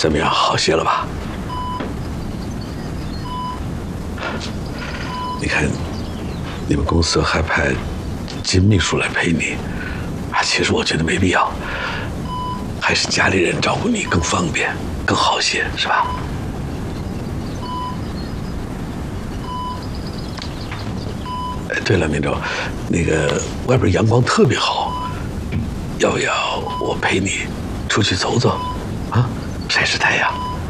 怎么样，好些了吧？你看，你们公司还派金秘书来陪你，其实我觉得没必要，还是家里人照顾你更方便、更好些，是吧？哎，对了，明州，那个外边阳光特别好，要不要我陪你出去走走，啊，晒晒太阳？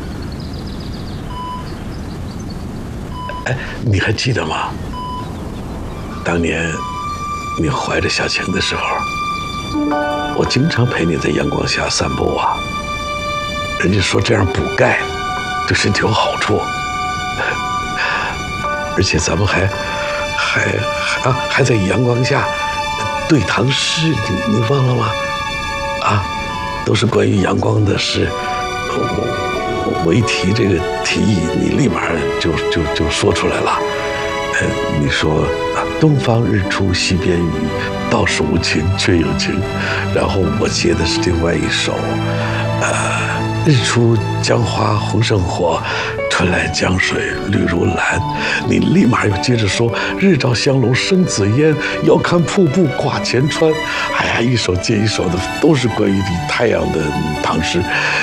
哎，你还记得吗？当年你怀着小晴的时候，我经常陪你在阳光下散步啊。人家说这样补钙，对身体有好处，而且咱们还在阳光下对唐诗，你忘了吗？啊，都是关于阳光的诗。我一提这个提议，你立马就说出来了。你说东方日出西边雨，道是无晴却有晴。然后我接的是另外一首，日出江花红胜火，春来江水绿如蓝。你立马又接着说日照香炉生紫烟，遥看瀑布挂前川。哎呀，一首接一首的都是关于太阳的唐诗。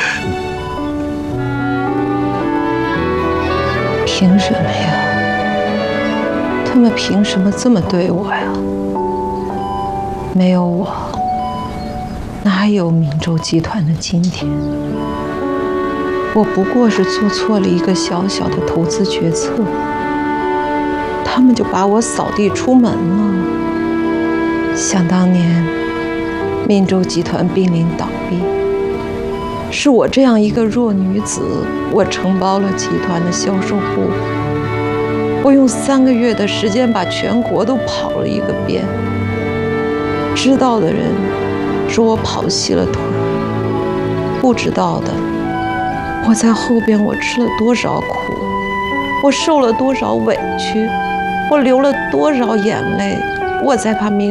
凭什么呀？他们凭什么这么对我呀？没有我，哪有明州集团的今天？我不过是做错了一个小小的投资决策，他们就把我扫地出门了。想当年，明州集团濒临倒闭，是我这样一个弱女子，我承包了集团的销售部。我用3个月的时间把全国都跑了一个遍，知道的人说我跑细了腿，不知道的，我在后边我吃了多少苦，我受了多少委屈，我流了多少眼泪，我才把明